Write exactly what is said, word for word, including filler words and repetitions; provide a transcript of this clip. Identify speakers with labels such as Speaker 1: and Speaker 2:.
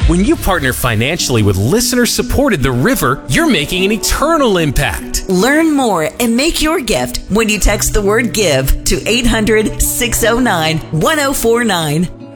Speaker 1: When you partner financially with listener-supported The River, you're making an eternal impact.
Speaker 2: Learn more and make your gift when you text the word GIVE to eight hundred, six oh nine, one oh four nine.